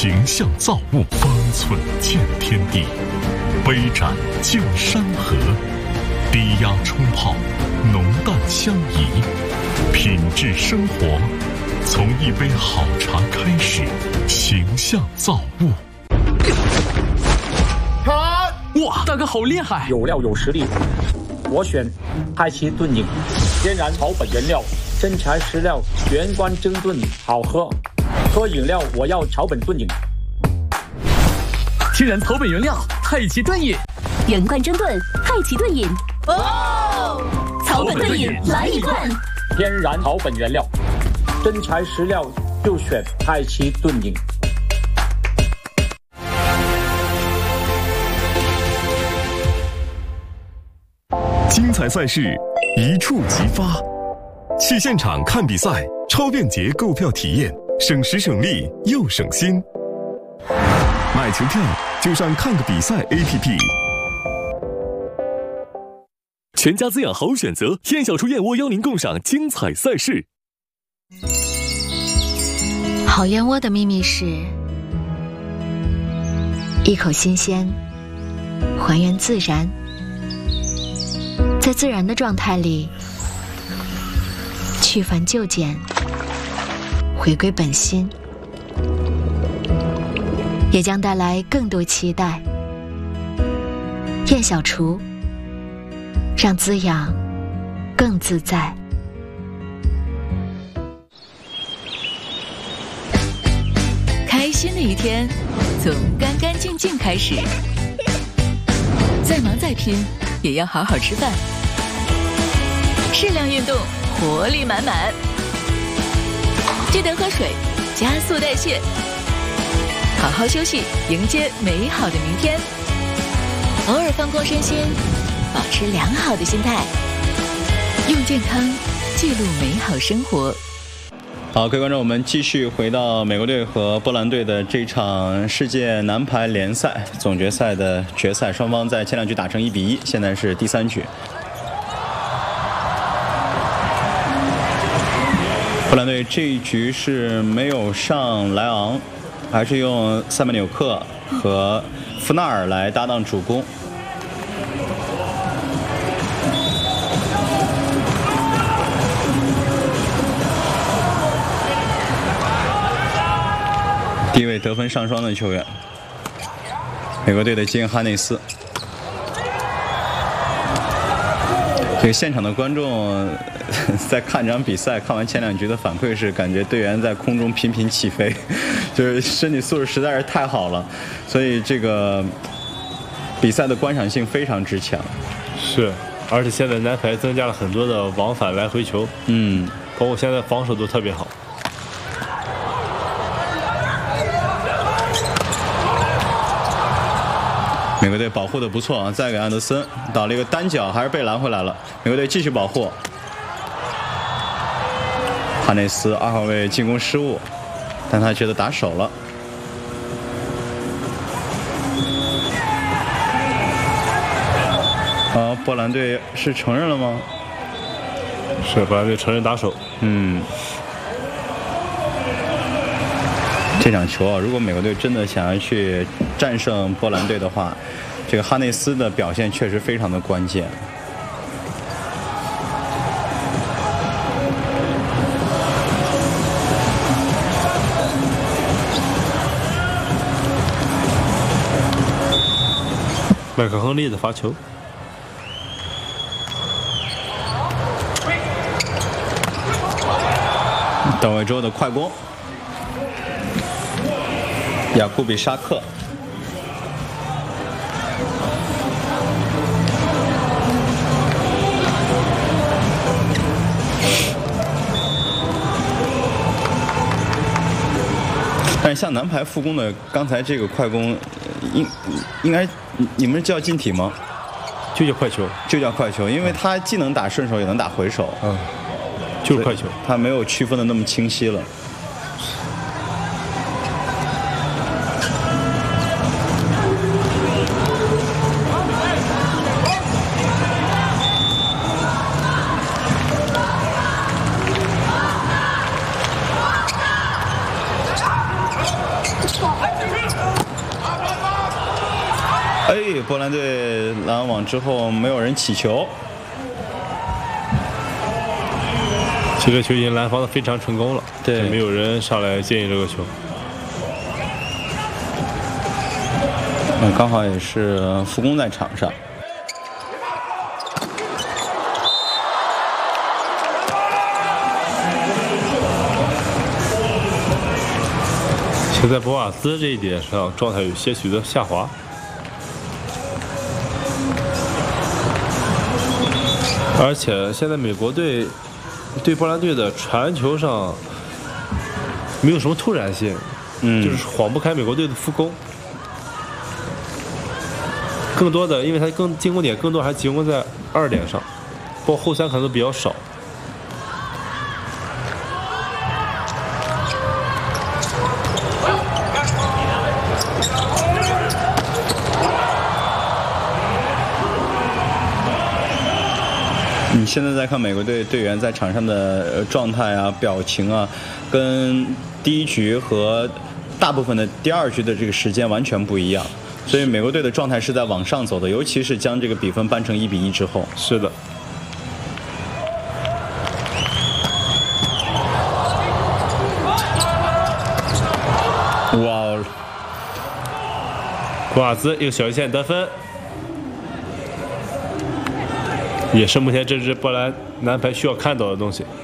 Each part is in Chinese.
形象造物，方寸见天地，杯盏就山河，低压冲泡，浓淡相宜，品质生活，从一杯好茶开始，形象造物。 哇，大哥好厉害！ 有料有实力，我选太极炖饮，天然草本原料，真材实料，原罐蒸炖，好喝。喝饮料我要草本炖饮。 天然草本原料，太极炖饮， 原罐蒸炖，太极炖饮。哦，草本炖饮来一罐。 天然草本原料，真材实料，就选太极炖饮。 精彩赛事一触即发，去现场看比赛，超便捷购票体验，省时省力又省心。买球票就上看个比赛 APP。全家滋养好选择，燕小厨燕窝邀您共赏精彩赛事。 好燕窝的秘密是一口新鲜，还原自然，在自然的状态里去繁就简，回归本心，也将带来更多期待。燕小厨，让滋养更自在。 开心的一天从干干净净开始，再忙再拼也要好好吃饭，适量运动，活力满满，记得喝水，加速代谢，好好休息，迎接美好的明天。偶尔放空身心，保持良好的心态，用健康记录美好生活。 好，各位观众，我们继续回到美国队和波兰队的这场世界男排联赛总决赛的决赛，双方在前两局打成1-1，现在是第3局。波兰队这一局是没有上莱昂，还是用塞曼纽克和夫纳尔来搭档主攻。第一位得分上双的球员，美国队的基恩·哈内斯。这个现场的观众在看这场比赛，看完前两局的反馈是，感觉队员在空中频频起飞，就是身体素质实在是太好了，所以这个比赛的观赏性非常之强。 是，而且现在男排增加了很多的往返来回球，包括现在防守都特别好。 美国队保护的不错啊，再给安德森倒了一个单脚，还是被拦回来了。美国队继续保护。哈内斯2号位进攻失误，但他觉得打手了。波兰队是承认了吗？ 是，波兰队承认打手。 这场球啊，如果美国队真的想要去战胜波兰队的话，这个哈内斯的表现确实非常的关键。 麦克亨利的罚球。 到位之后的快攻。雅库比沙克，但是像男排复攻的刚才这个快攻，应该你们叫进体吗？ 就叫快球， 就叫快球，因为他既能打顺手也能打回手， 就是快球， 他没有区分的那么清晰了。 哎，波兰队拦网之后没有人起球， 这个球已经拦防的非常成功了， 对， 没有人上来接应这个球。 刚好也是副攻在场上。 现在博瓦斯这一点上状态有些许的下滑，而且现在美国队对波兰队的传球上没有什么突然性，就是晃不开美国队的副攻，更多的因为他进攻点更多还集中在2点上，包括后3可能都比较少。 你现在在看美国队队员在场上的状态啊、表情啊，跟第一局和大部分的第2局的这个时间完全不一样，所以美国队的状态是在往上走的，尤其是将这个比分扳成1比1之后。 是的。 哇！ 博瓦兹一个小一线得分。也是目前这支波兰男排需要看到的东西。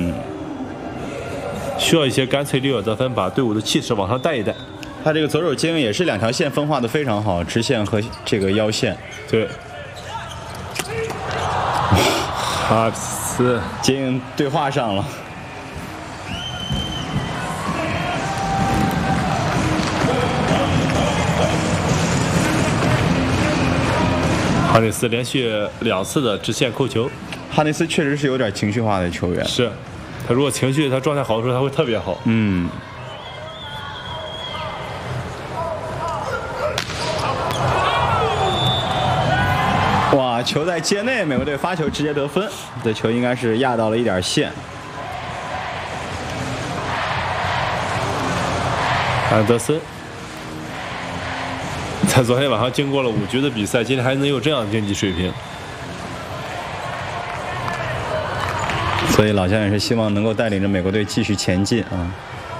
需要一些干脆利落得分，把队伍的气势往上带一带。 他这个左手接应也是2条线分化的非常好，直线和这个腰线。 对。哈斯接应对话上了。 哈内斯连续2次的直线扣球， 哈内斯确实是有点情绪化的球员。 是，他如果情绪他状态好的时候，他会特别好。 哇，球在界内，美国队发球直接得分，这球应该是压到了一点线。 安德森。在昨天晚上经过了5局的比赛，今天还能有这样的竞技水平， 所以老将也是希望能够带领着美国队继续前进啊。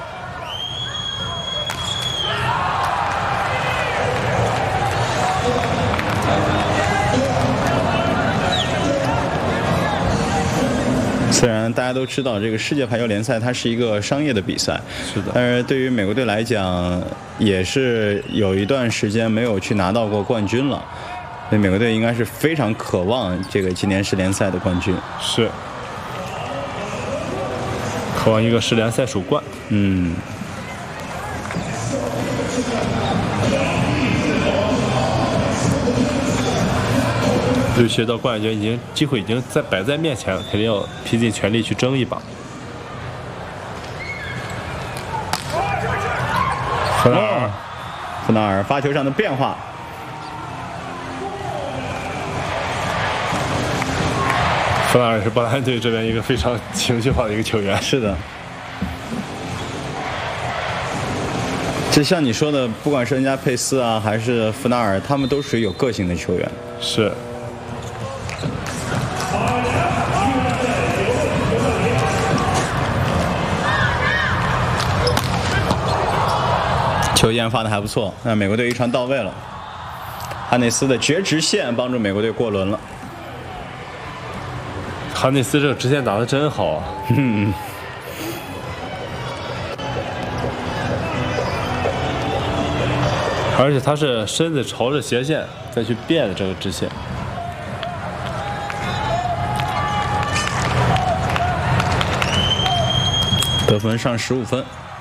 虽然大家都知道这个世界排球联赛它是一个商业的比赛， 是的， 但是对于美国队来讲，也是有一段时间没有去拿到过冠军了，所以美国队应该是非常渴望这个今年世联赛的冠军， 是渴望一个世联赛首冠。对学到冠军机会已经摆在面前了，肯定要拼尽全力去争一把。 弗纳尔发球上的变化， 弗纳尔是波兰队这边一个非常情绪化的一个球员。 是的，就像你说的，不管是恩加佩斯啊，还是弗纳尔，他们都属于有个性的球员。 是。 球研发的还不错，那美国队一传到位了，哈内斯的绝直线帮助美国队过轮了。 哈内斯这个直线打得真好啊！而且他是身子朝着斜线再去变的这个直线。 得分上15分。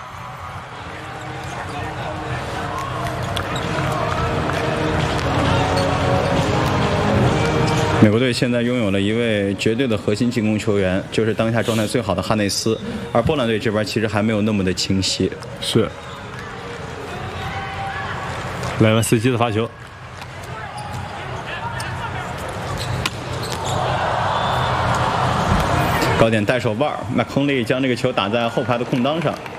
美国队现在拥有了一位绝对的核心进攻球员，就是当下状态最好的哈内斯，而波兰队这边其实还没有那么的清晰。 是。莱万斯基的发球， 高点带手腕，麦克亨利将这个球打在后排的空当上。